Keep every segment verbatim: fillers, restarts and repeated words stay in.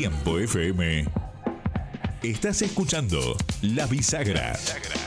Tiempo F M. Estás escuchando La Bisagra.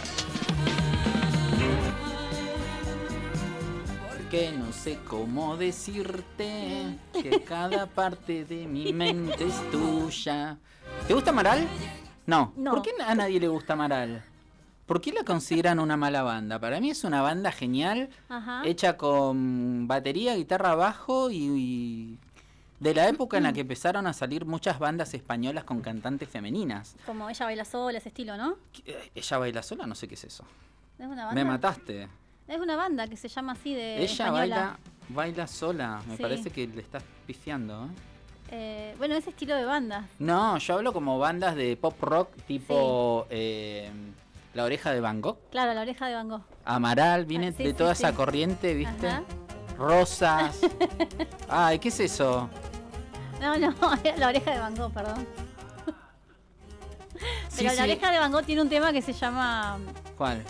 Que no sé cómo decirte que cada parte de mi mente es tuya. ¿Te gusta Amaral? No. No. ¿Por qué a nadie le gusta Amaral? ¿Por qué la consideran una mala banda? Para mí es una banda genial, Ajá. hecha con batería, guitarra, bajo y, y de la época en la que empezaron a salir muchas bandas españolas con cantantes femeninas. Como Ella Baila Sola, ese estilo, ¿no? ¿Ella baila sola? No sé qué es eso. ¿Es una banda? Me mataste. Es una banda que se llama así de Ella española. baila, baila sola. Me Sí. parece que le estás pifiando, ¿eh? Eh, bueno, ese estilo de banda. No, yo hablo como bandas de pop rock tipo eh, La Oreja de Van Gogh. Claro, La Oreja de Van Gogh. Amaral, viene Ah, sí, de sí, toda sí. esa corriente, ¿viste? Ajá. Rosas. Ay, ¿qué es eso? No, no, La Oreja de Van Gogh, perdón. Sí, Pero sí. La Oreja de Van Gogh tiene un tema que se llama... ¿Cuál?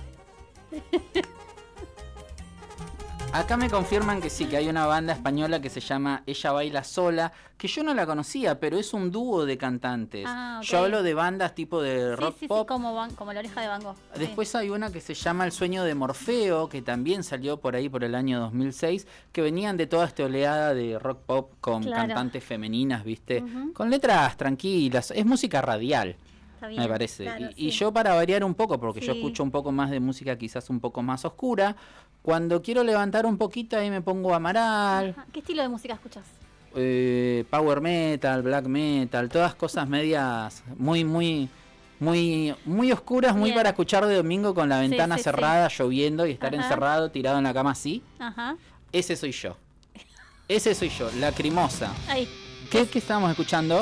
Acá me confirman que sí, que hay una banda española que se llama Ella Baila Sola, que yo no la conocía, pero es un dúo de cantantes. Ah, ok. Yo hablo de bandas tipo de Sí, rock sí, sí, pop. como, Van- como La Oreja de Van Gogh. Sí. Después hay una que se llama El Sueño de Morfeo, que también salió por ahí por el año dos mil seis, que venían de toda esta oleada de rock pop con Claro. cantantes femeninas, ¿viste? Ujú. Con letras tranquilas, es música radial. Está bien, Me parece. claro, y, y sí. yo para variar un poco, porque yo Sí. escucho un poco más de música quizás un poco más oscura, cuando quiero levantar un poquito ahí me pongo Amaral, Ajá. ¿Qué estilo de música escuchas? eh, power metal, black metal, todas cosas medias muy, muy, muy, muy oscuras, muy Bien. para escuchar de domingo con la Sí, ventana sí, sí. cerrada, lloviendo y estar Ajá. encerrado, tirado en la cama así. Ajá. Ese soy yo. Ese soy yo, Lacrimosa. Ahí. ¿Qué, qué estábamos escuchando?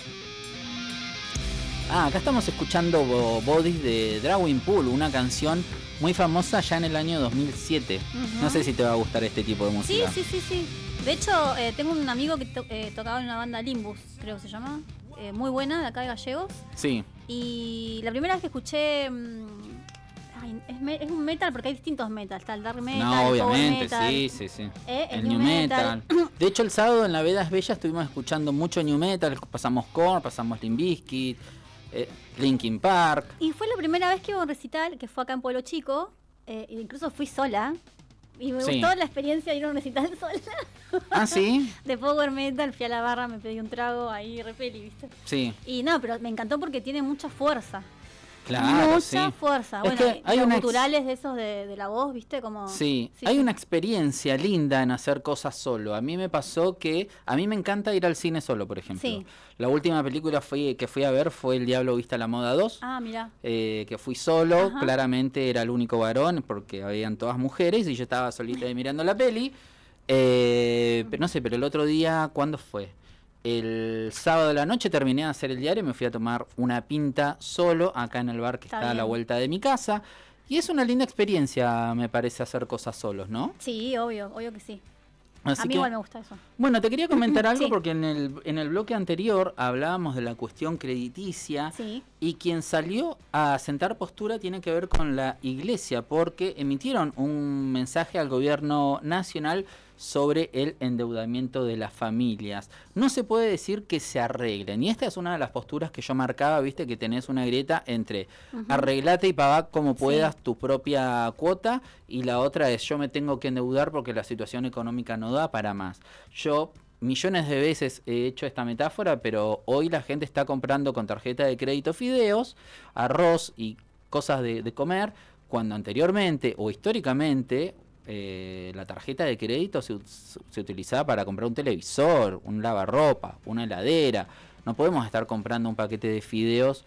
Ah, acá estamos escuchando Bo- Bodies de Drawing Pool, una canción muy famosa ya en el año dos mil siete. Ujú. No sé si te va a gustar este tipo de Sí, música. sí, sí, sí. De hecho, eh, tengo un amigo que to- eh, tocaba en una banda Limbus, creo que se llama. Eh, muy buena, de acá de Gallegos. Sí, Y la primera vez que escuché... mm, ay, es, me- es un metal porque hay distintos metals. Está el dark metal, no, el power obviamente, metal, sí, sí, sí. eh, el el new new metal. metal. De hecho, el sábado en La Veda es Bella estuvimos escuchando mucho new metal. Pasamos Korn, pasamos Limp Bizkit, eh, Linkin Park. Y fue la primera vez que iba a un recital, que fue acá en Pueblo Chico. Eh, e incluso fui sola. Y me Sí. gustó la experiencia de ir a un recital sola. Ah, sí, De power metal, fui a la barra, me pedí un trago, ahí repeli, ¿viste? sí, Y no, pero me encantó porque tiene mucha fuerza. claro, mucha sí. fuerza. Es Bueno, que hay los una ex- guturales de esos de, de la voz, ¿viste? Como... Sí, sí, hay sí. una experiencia linda en hacer cosas solo. A mí me pasó que a mí me encanta ir al cine solo, por ejemplo. Sí. La última película fui, que fui a ver fue El Diablo Viste a la Moda dos, Ah, mira. eh, que fui solo, Ajá. claramente era el único varón porque habían todas mujeres y yo estaba solita ahí mirando la peli. Eh, pero no sé, pero el otro día, ¿cuándo fue? El sábado de la noche terminé de hacer el diario y me fui a tomar una pinta solo acá en el bar que Está está, a la bien. vuelta de mi casa. Y es una linda experiencia, me parece, hacer cosas solos, ¿no? Sí, obvio, obvio que sí. Así a mí que, igual me gusta eso. bueno, te quería comentar algo Sí. porque en el, en el bloque anterior hablábamos de la cuestión crediticia Sí. y quien salió a sentar postura tiene que ver con la iglesia porque emitieron un mensaje al gobierno nacional sobre el endeudamiento de las familias. No se puede decir que se arreglen y esta es una de las posturas que yo marcaba, viste que tenés una grieta entre Ujú. arreglate y pagá como Sí. puedas tu propia cuota y la otra es yo me tengo que endeudar porque la situación económica no da para más. Yo millones de veces he hecho esta metáfora, pero hoy la gente está comprando con tarjeta de crédito fideos, arroz y cosas de, de comer, cuando anteriormente o históricamente eh, la tarjeta de crédito se, se utilizaba para comprar un televisor, un lavarropa, una heladera. No podemos estar comprando un paquete de fideos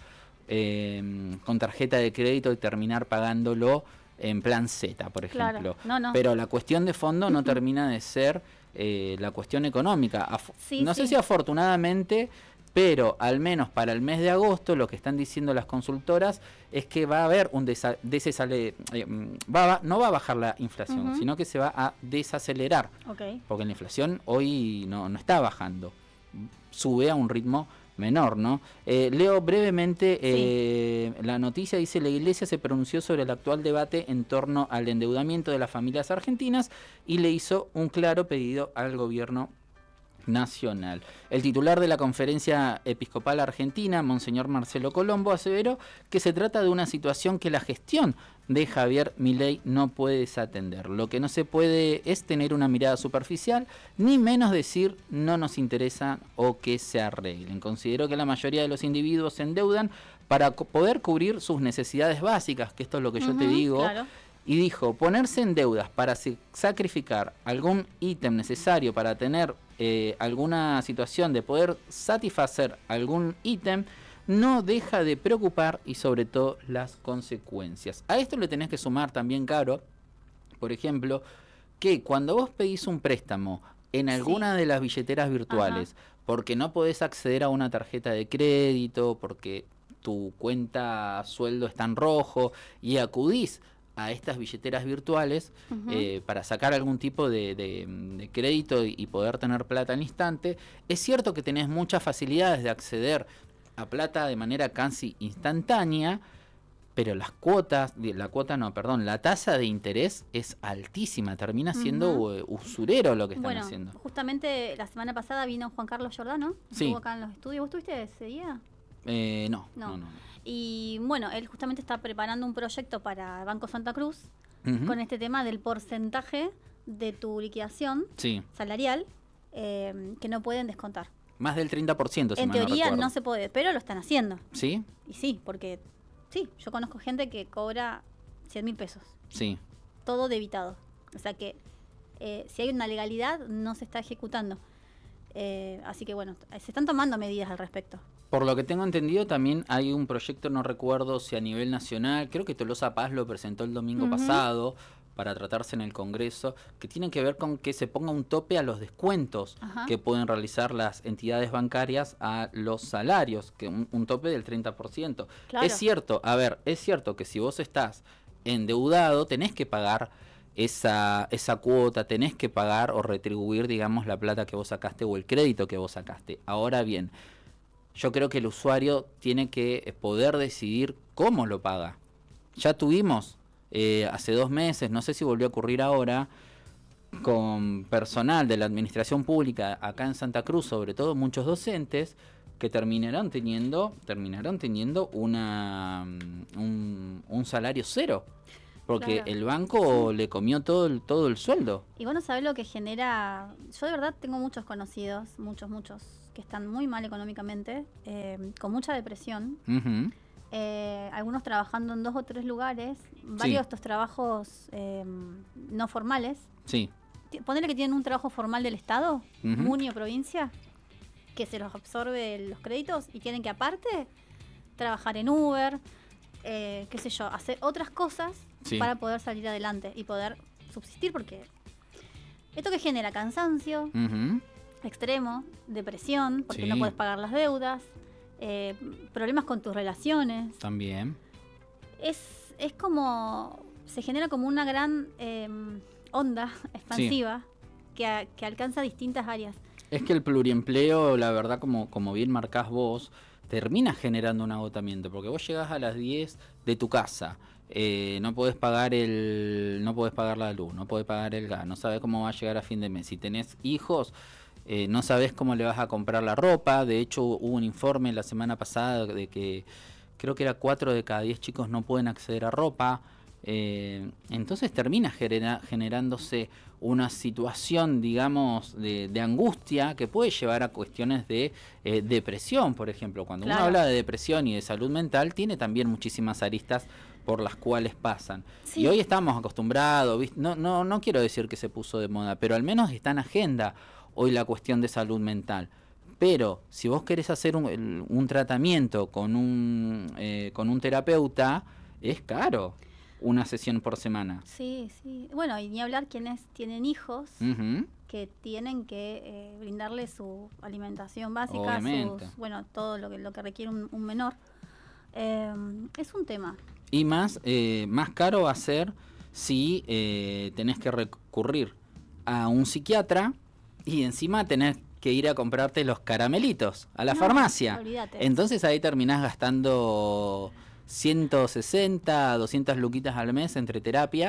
eh, con tarjeta de crédito y terminar pagándolo en plan Z, por Claro. ejemplo. No, no. Pero la cuestión de fondo no termina de ser eh, la cuestión económica. Af- Sí, no sé sí. si afortunadamente, pero al menos para el mes de agosto lo que están diciendo las consultoras es que va a haber un desa- desesale- eh, mm, va a- no va a bajar la inflación, Ujú. sino que se va a desacelerar, Ok. porque la inflación hoy no, no está bajando, sube a un ritmo menor, ¿no? Eh, leo brevemente eh, la noticia, dice: la Iglesia se pronunció sobre el actual debate en torno al endeudamiento de las familias argentinas y le hizo un claro pedido al gobierno nacional. El titular de la Conferencia Episcopal Argentina, Monseñor Marcelo Colombo, aseveró que se trata de una situación que la gestión de Javier Milei no puede desatender. Lo que no se puede es tener una mirada superficial, ni menos decir no nos interesa o que se arreglen. Consideró que la mayoría de los individuos se endeudan para co- poder cubrir sus necesidades básicas, que esto es lo que yo Ujú, te digo, claro. y dijo, ponerse en deudas para si- sacrificar algún ítem necesario para tener eh, alguna situación de poder satisfacer algún ítem, no deja de preocupar y sobre todo las consecuencias. A esto le tenés que sumar también, Caro, por ejemplo, que cuando vos pedís un préstamo en alguna Sí. de las billeteras virtuales, porque no podés acceder a una tarjeta de crédito, porque tu cuenta sueldo está en rojo, y acudís a estas billeteras virtuales Ujú. eh, para sacar algún tipo de, de- de crédito y, y poder tener plata al instante, es cierto que tenés muchas facilidades de acceder a plata de manera casi instantánea, pero las cuotas, di- la cuota no, perdón, la tasa de interés es altísima, termina siendo Ujú. eh, usurero lo que están Bueno, haciendo. justamente la semana pasada vino Juan Carlos Giordano, Sí. estuvo acá en los estudios. ¿Vos estuviste ese día? Eh, no, no, No. no. no. Y bueno, él justamente está preparando un proyecto para Banco Santa Cruz Ujú. con este tema del porcentaje de tu liquidación Sí, salarial eh, que no pueden descontar. más del treinta por ciento, si En mal no teoría recuerdo. no se puede, pero lo están haciendo. ¿Sí? Y sí, porque sí, yo conozco gente que cobra cien mil pesos, Sí. todo debitado. O sea que eh, si hay una legalidad, no se está ejecutando. Eh, así que bueno, se están tomando medidas al respecto. Por lo que tengo entendido, también hay un proyecto, no recuerdo si a nivel nacional, creo que Tolosa Paz lo presentó el domingo Ujú. pasado para tratarse en el Congreso, que tiene que ver con que se ponga un tope a los descuentos Ajá. que pueden realizar las entidades bancarias a los salarios, que un, un tope del treinta por ciento. Claro. Es cierto, a ver, es cierto que si vos estás endeudado, tenés que pagar esa, esa cuota, tenés que pagar o retribuir, digamos, la plata que vos sacaste o el crédito que vos sacaste. Ahora bien, yo creo que el usuario tiene que poder decidir cómo lo paga. Ya tuvimos eh, hace dos meses, no sé si volvió a ocurrir ahora, con personal de la administración pública acá en Santa Cruz, sobre todo muchos docentes, que terminaron teniendo, terminaron teniendo una, mm, un, un salario cero. Porque Claro. el banco le comió todo el, todo el sueldo. Y vos no sabés lo que genera. Yo de verdad tengo muchos conocidos, muchos, muchos, que están muy mal económicamente, eh, con mucha depresión. Ujú. eh, algunos trabajando en dos o tres lugares, varios de estos trabajos eh, no formales. Sí. Ti- Ponele que tienen un trabajo formal del Estado, Ujú. muni o provincia, que se los absorbe los créditos y tienen que aparte trabajar en Uber, eh, qué sé yo, hacer otras cosas Sí. para poder salir adelante y poder subsistir, porque esto que genera cansancio Ujú. extremo, depresión, porque Sí. no puedes pagar las deudas, eh, problemas con tus relaciones. También. Es, es como, se genera como una gran eh, onda expansiva que, a- que alcanza distintas áreas. Es que el pluriempleo, la verdad, como, como bien marcás vos, termina generando un agotamiento, porque vos llegás a las diez de tu casa, eh, no podés pagar el, no podés pagar la luz, no podés pagar el gas, no sabés cómo va a llegar a fin de mes. Si tenés hijos, eh, no sabés cómo le vas a comprar la ropa. De hecho, hubo un informe la semana pasada de que creo que era cuatro de cada diez chicos no pueden acceder a ropa. Eh, entonces termina genera- generándose una situación, digamos, de, de angustia que puede llevar a cuestiones de eh, depresión, por ejemplo. Cuando Claro. uno habla de depresión y de salud mental, tiene también muchísimas aristas por las cuales pasan. Sí. Y hoy estamos acostumbrados, ¿viste? No, no, no quiero decir que se puso de moda, pero al menos está en agenda hoy la cuestión de salud mental. Pero si vos querés hacer un, el- un tratamiento con un, eh, con un terapeuta, es caro una sesión por semana. Sí, sí. Bueno, y ni hablar quienes tienen hijos Ujú. que tienen que eh, brindarle su alimentación básica, Obviamente. sus, bueno, todo lo que, lo que requiere un, un menor. Eh, es un tema. Y más, eh, más caro va a ser si eh, tenés que recurrir a un psiquiatra y encima tenés que ir a comprarte los caramelitos a la No, farmacia. olvídate. Entonces ahí terminás gastando ciento sesenta, doscientas luquitas al mes entre terapia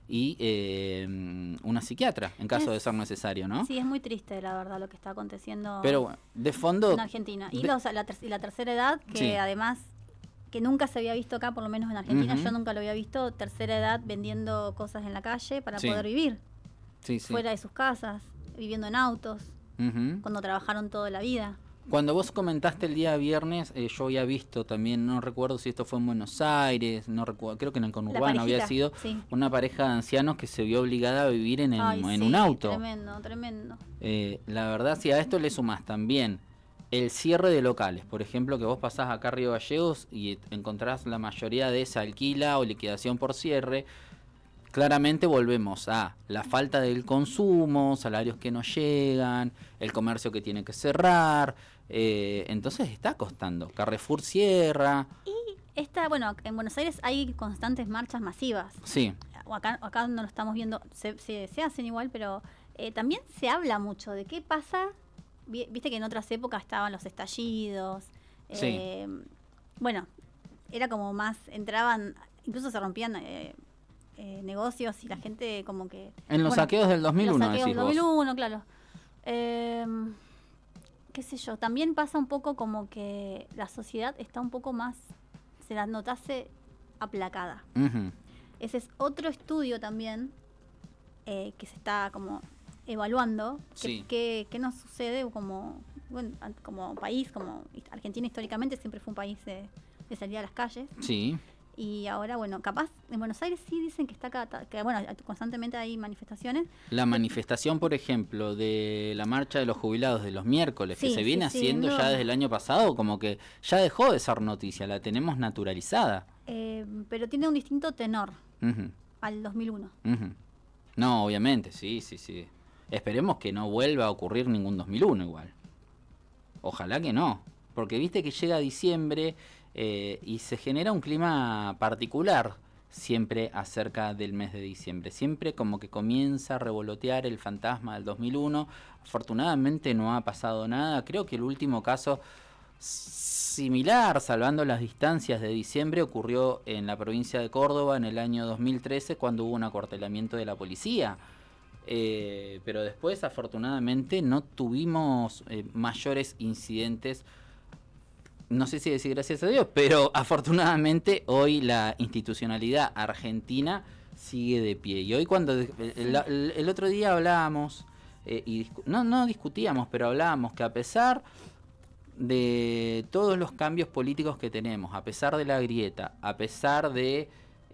y eh, una psiquiatra, en caso Es- de ser necesario, ¿no? Sí, es muy triste, la verdad, lo que está aconteciendo Pero bueno, de fondo... en Argentina. Y, de- los- la, ter- y la tercera edad, que Sí. además, que nunca se había visto acá, por lo menos en Argentina, Ujú. yo nunca lo había visto, tercera edad vendiendo cosas en la calle para Sí. poder vivir, Sí, sí. fuera de sus casas, viviendo en autos, Ujú. cuando trabajaron toda la vida. Cuando vos comentaste el día viernes, eh, yo había visto también, no recuerdo si esto fue en Buenos Aires, no recuerdo, creo que en el conurbano había parejita, sido sí. una pareja de ancianos que se vio obligada a vivir en, el- Ay, en sí, un auto. Tremendo, tremendo. Eh, la verdad, si a esto le sumás también el cierre de locales, por ejemplo, que vos pasás acá a Río Gallegos y encontrás la mayoría de esa alquila o liquidación por cierre, claramente volvemos a la falta del consumo, salarios que no llegan, el comercio que tiene que cerrar, eh, entonces está costando. Carrefour cierra, Esta, bueno, en Buenos Aires hay constantes marchas masivas. sí, O acá, acá no lo estamos viendo, se, se, se hacen igual, pero eh, también se habla mucho de qué pasa. Vi- Viste que en otras épocas estaban los estallidos. Sí. eh, Bueno, era como más, entraban, incluso se rompían eh, eh, negocios y la gente como que... en los bueno, saqueos del dos mil uno los saqueos decís del vos. dos mil uno, claro. Eh, qué sé yo, también pasa un poco como que la sociedad está un poco más, se la notase aplacada. Ujú. Ese es otro estudio también eh, que se está como evaluando qué Sí. qué- qué nos sucede como, bueno, an- como país, como Argentina históricamente siempre fue un país de, de salir a las calles. Sí, Y ahora, bueno, capaz en Buenos Aires sí dicen que está cada- que bueno, constantemente hay manifestaciones. la manifestación, por ejemplo, de la marcha de los jubilados de los miércoles, que Sí, se sí, viene sí, haciendo no. ya desde el año pasado, como que ya dejó de ser noticia, la tenemos naturalizada. eh, pero tiene un distinto tenor Ujú, al dos mil uno. ujú. No, obviamente, sí, sí, sí. Esperemos que no vuelva a ocurrir ningún dos mil uno igual. Ojalá que no, porque viste que llega diciembre eh, y se genera un clima particular siempre acerca del mes de diciembre. Siempre como que comienza a revolotear el fantasma del dos mil uno. Afortunadamente no ha pasado nada. Creo que el último caso similar, salvando las distancias de diciembre, ocurrió en la provincia de Córdoba en el año dos mil trece cuando hubo un acuartelamiento de la policía. Eh, pero después, afortunadamente, no tuvimos eh, mayores incidentes. No sé si decir gracias a Dios, pero afortunadamente hoy la institucionalidad argentina sigue de pie. Y hoy cuando el, el- el otro día hablábamos, eh, y discu- no, no discutíamos, pero hablábamos que a pesar de todos los cambios políticos que tenemos, a pesar de la grieta, a pesar de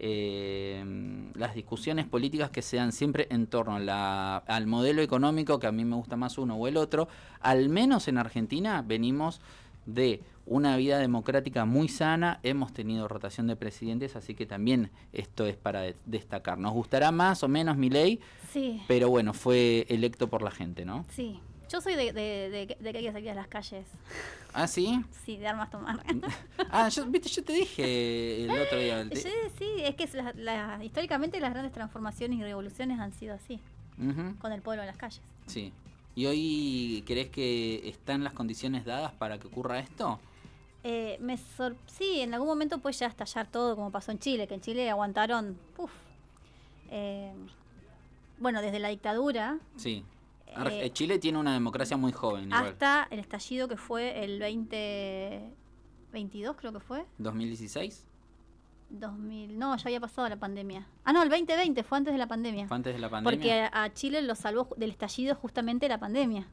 eh, las discusiones políticas que se dan siempre en torno a la- al modelo económico, que a mí me gusta más uno o el otro, al menos en Argentina venimos de una vida democrática muy sana, hemos tenido rotación de presidentes, así que también esto es para de- destacar. Nos gustará más o menos Milei, Sí, pero bueno, fue electo por la gente, ¿no? sí. Yo soy de, de, de, que- de que hay que salir a las calles. ¿Ah, sí? Sí, de armas tomar. Ah, yo, viste, yo te dije el otro día. el te- Sí, sí, es que es la- la- históricamente las grandes transformaciones y revoluciones han sido así, Ujú, con el pueblo en las calles. sí. ¿Y hoy crees que están las condiciones dadas para que ocurra esto? Eh, me sor- sí, en algún momento puede ya estallar todo como pasó en Chile, que en Chile aguantaron, uf, eh, bueno, desde la dictadura Sí. Ar- Eh, Chile tiene una democracia muy joven, igual. hasta el estallido que fue el veinte veintidós, creo que fue. ¿dos mil dieciséis? dos mil, no, ya había pasado la pandemia. Ah, no, el veinte veinte fue antes de la pandemia. ¿Fue antes de la pandemia? Porque a, a Chile lo salvó ju- del estallido justamente la pandemia.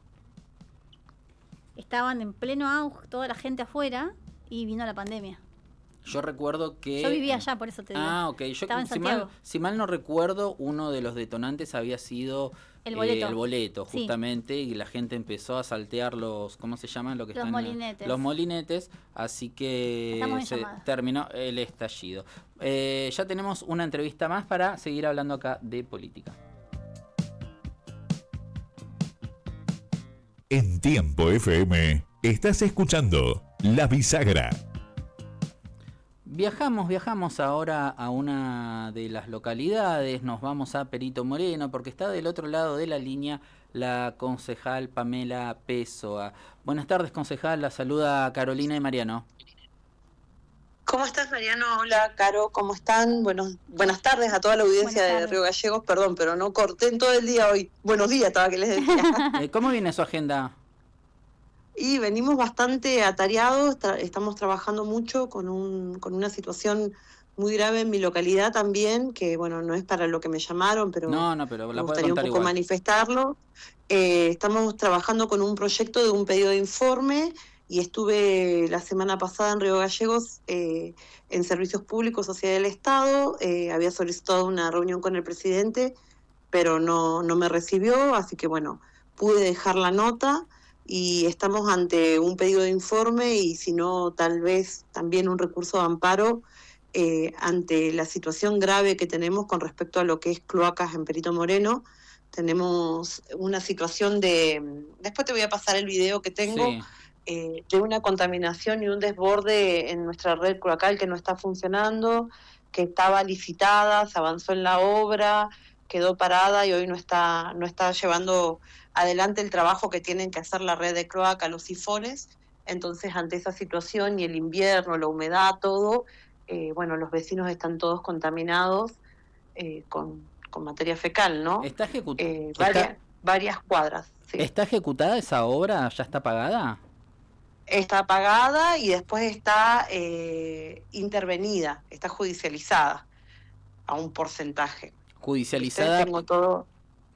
Estaban en pleno auge, toda la gente afuera, y vino la pandemia. Yo recuerdo que... Yo vivía allá, por eso te digo. Ah, ok. Yo, Estaba en si, mal, Santiago. si mal no recuerdo, uno de los detonantes había sido El eh, boleto. el boleto, Sí. justamente, y la gente empezó a saltear los, ¿cómo se llaman? Lo que Los están en la- molinetes. los molinetes, así que Estamos en se llamada. terminó el estallido. Eh, ya tenemos una entrevista más para seguir hablando acá de política. En Tiempo F M estás escuchando La Bisagra. Viajamos, viajamos ahora a una de las localidades, nos vamos a Perito Moreno, porque está del otro lado de la línea la concejal Pamela Pessoa. Buenas tardes, concejal, la saluda Carolina y Mariano. ¿Cómo estás, Mariano? Hola, Caro, ¿cómo están? Buenos, buenas tardes a toda la audiencia de Río Gallegos. Perdón, pero no corté en todo el día hoy. Buenos días, estaba que les decía. Eh, ¿Cómo viene su agenda? Y venimos bastante atareados, tra- estamos trabajando mucho con, un, con una situación muy grave en mi localidad también, que bueno, no es para lo que me llamaron, pero No, no, pero me la puede gustaría un contar poco igual. manifestarlo. Eh, estamos trabajando con un proyecto de un pedido de informe y estuve la semana pasada en Río Gallegos eh, en Servicios Públicos, Sociedad del Estado. Eh, había solicitado una reunión con el presidente, pero no, no me recibió, así que bueno, pude dejar la nota y estamos ante un pedido de informe y si no, tal vez también un recurso de amparo eh, ante la situación grave que tenemos con respecto a lo que es cloacas en Perito Moreno. Tenemos una situación de, después te voy a pasar el video que tengo, Sí. eh, de una contaminación y un desborde en nuestra red cloacal que no está funcionando, que estaba licitada, se avanzó en la obra, quedó parada y hoy no está, no está llevando adelante el trabajo que tienen que hacer la red de cloaca, los sifones. Entonces, ante esa situación y el invierno, la humedad, todo, eh, bueno, los vecinos están todos contaminados eh, con, con materia fecal, ¿no? ¿Está, ejecu Eh, está, varias, varias cuadras, sí. ¿Está ejecutada esa obra? ¿Ya está pagada? Está pagada y después está eh, intervenida, está judicializada a un porcentaje. Judicializada. ¿Viste? Tengo todo.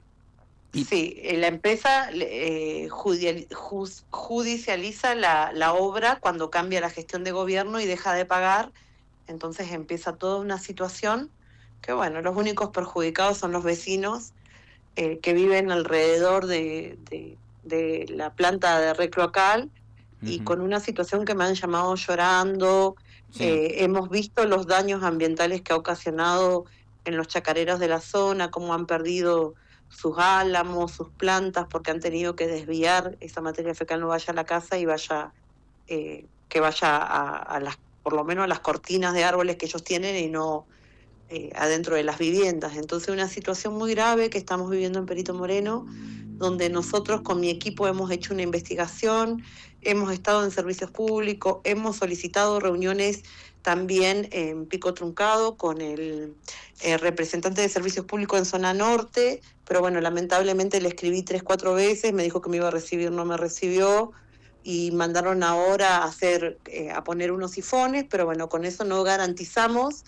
Y... Sí, eh, la empresa eh, judial- jus- judicializa la, la obra cuando cambia la gestión de gobierno y deja de pagar, entonces empieza toda una situación que, bueno, los únicos perjudicados son los vecinos eh, que viven alrededor de, de, de la planta de red cloacal y uh-huh. con una situación que me han llamado llorando. Sí. Eh, hemos visto los daños ambientales que ha ocasionado en los chacareros de la zona, cómo han perdido sus álamos, sus plantas, porque han tenido que desviar esa materia fecal, no vaya a la casa y vaya, eh, que vaya a, a las, por lo menos a las cortinas de árboles que ellos tienen y no eh, adentro de las viviendas. Entonces una situación muy grave que estamos viviendo en Perito Moreno, donde nosotros con mi equipo hemos hecho una investigación, hemos estado en servicios públicos, hemos solicitado reuniones también en Pico Truncado con el eh, representante de servicios públicos en zona norte, pero bueno, lamentablemente le escribí tres, cuatro veces, me dijo que me iba a recibir, no me recibió, y mandaron ahora a hacer, eh, a poner unos sifones, pero bueno, con eso no garantizamos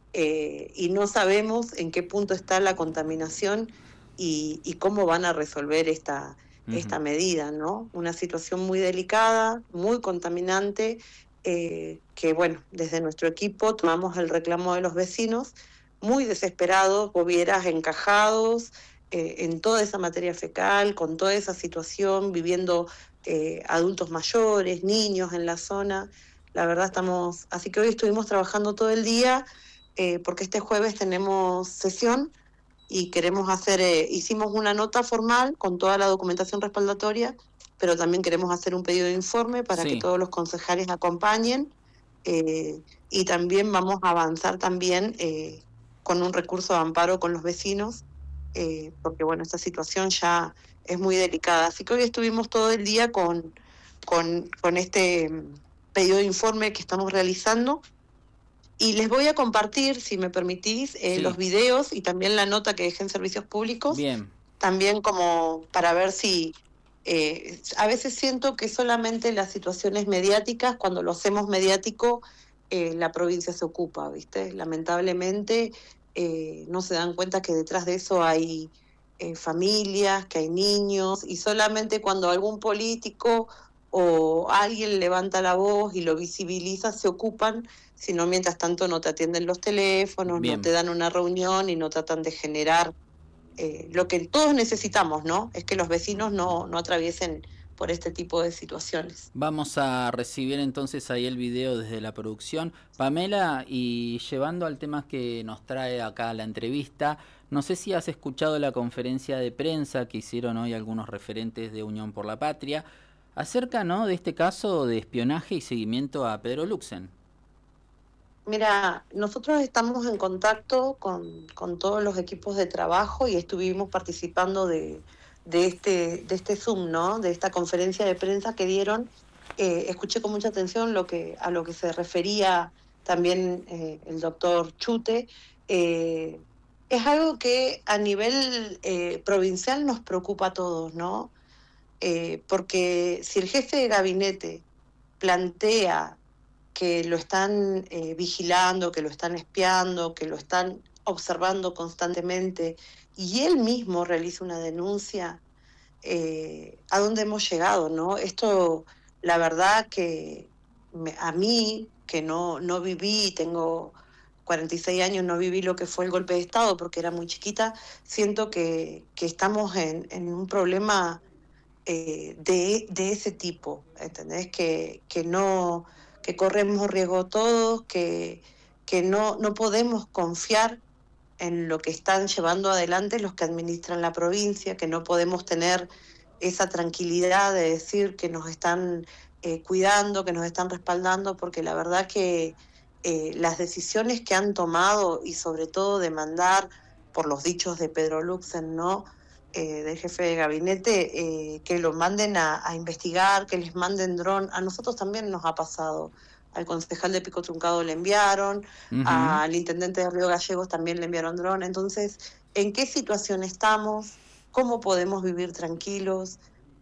eh, y no sabemos en qué punto está la contaminación y, y cómo van a resolver esta, uh-huh. esta medida, ¿no? Una situación muy delicada, muy contaminante, eh, que bueno, desde nuestro equipo tomamos el reclamo de los vecinos, muy desesperados, bobieras encajados eh, en toda esa materia fecal, con toda esa situación, viviendo eh, adultos mayores, niños en la zona. La verdad estamos, así que hoy estuvimos trabajando todo el día, eh, porque este jueves tenemos sesión y queremos hacer, eh, hicimos una nota formal con toda la documentación respaldatoria, pero también queremos hacer un pedido de informe para sí. que todos los concejales acompañen eh, y también vamos a avanzar también eh, con un recurso de amparo con los vecinos, eh, porque bueno, esta situación ya es muy delicada. Así que hoy estuvimos todo el día con, con, con este pedido de informe que estamos realizando. Y les voy a compartir, si me permitís, eh, sí. los videos y también la nota que dejé en servicios públicos. Bien. También como para ver si... Eh, a veces siento que solamente las situaciones mediáticas, cuando lo hacemos mediático, eh, la provincia se ocupa, ¿viste? Lamentablemente eh, no se dan cuenta que detrás de eso hay eh, familias, que hay niños, y solamente cuando algún político o alguien levanta la voz y lo visibiliza, se ocupan, sino mientras tanto no te atienden los teléfonos, Bien. no te dan una reunión y no tratan de generar eh, lo que todos necesitamos, ¿no? Es que los vecinos no, no atraviesen por este tipo de situaciones. Vamos a recibir entonces ahí el video desde la producción. Pamela, y llevando al tema que nos trae acá la entrevista, no sé si has escuchado la conferencia de prensa que hicieron hoy algunos referentes de Unión por la Patria, acerca, ¿no?, de este caso de espionaje y seguimiento a Pedro Luxen. Mira, nosotros estamos en contacto con, con todos los equipos de trabajo y estuvimos participando de, de, este, de este Zoom, ¿no?, de esta conferencia de prensa que dieron. Eh, escuché con mucha atención lo que, a lo que se refería también eh, el doctor Chute, eh, es algo que a nivel eh, provincial nos preocupa a todos, ¿no? Eh, porque si el jefe de gabinete plantea que lo están eh, vigilando, que lo están espiando, que lo están observando constantemente, y él mismo realiza una denuncia, eh, ¿a dónde hemos llegado, no? Esto, la verdad que me, a mí, que no, no viví, tengo cuarenta y seis años, no viví lo que fue el golpe de Estado porque era muy chiquita, siento que, que estamos en, en un problema eh, de, de ese tipo, ¿entendés? Que, que no, que corremos riesgo todos, que, que no, no podemos confiar en lo que están llevando adelante los que administran la provincia, que no podemos tener esa tranquilidad de decir que nos están eh, cuidando, que nos están respaldando, porque la verdad que eh, las decisiones que han tomado y sobre todo de mandar, por los dichos de Pedro Luxen, ¿no? Eh, del jefe de gabinete, eh, que lo manden a, a investigar, que les manden dron. A nosotros también nos ha pasado. Al concejal de Pico Truncado le enviaron, Ujú. al intendente de Río Gallegos también le enviaron dron. Entonces, ¿en qué situación estamos? ¿Cómo podemos vivir tranquilos?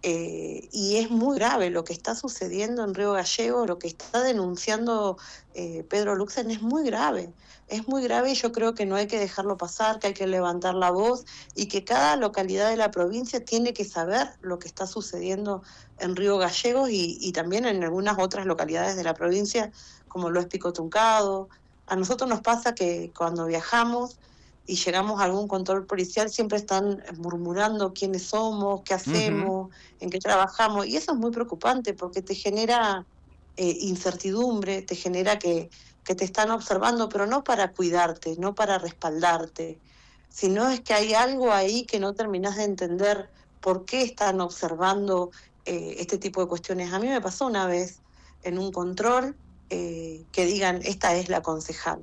Eh, y es muy grave lo que está sucediendo en Río Gallegos, lo que está denunciando eh, Pedro Luxen es muy grave. Es muy grave y yo creo que no hay que dejarlo pasar, que hay que levantar la voz y que cada localidad de la provincia tiene que saber lo que está sucediendo en Río Gallegos y, y también en algunas otras localidades de la provincia, como lo es Pico Truncado. A nosotros nos pasa que cuando viajamos y llegamos a algún control policial siempre están murmurando quiénes somos, qué hacemos, uh-huh. en qué trabajamos, y eso es muy preocupante porque te genera eh, incertidumbre, te genera que, que te están observando, pero no para cuidarte, no para respaldarte, sino es que hay algo ahí que no terminás de entender por qué están observando eh, este tipo de cuestiones. A mí me pasó una vez en un control eh, que digan, esta es la concejal.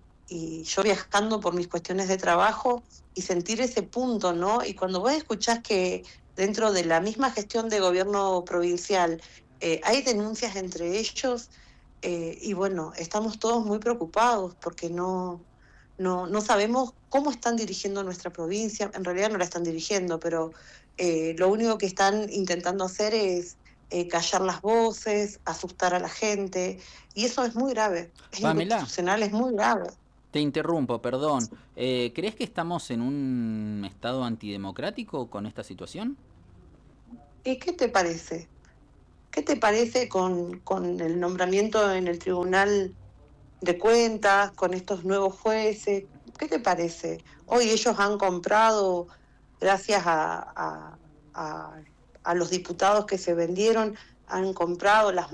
Y yo viajando por mis cuestiones de trabajo y sentir ese punto, ¿no? Y cuando vos escuchás que dentro de la misma gestión de gobierno provincial eh, hay denuncias entre ellos, eh, y bueno, estamos todos muy preocupados porque no, no, no sabemos cómo están dirigiendo nuestra provincia. En realidad no la están dirigiendo, pero eh, lo único que están intentando hacer es eh, callar las voces, asustar a la gente, y eso es muy grave, es Pamela, inconstitucional, es muy grave. Te interrumpo, perdón. Eh, ¿Crees que estamos en un estado antidemocrático con esta situación? ¿Y qué te parece? ¿Qué te parece con, con el nombramiento en el Tribunal de Cuentas, con estos nuevos jueces? ¿Qué te parece? Hoy ellos han comprado, gracias a, a, a, a los diputados que se vendieron, han comprado las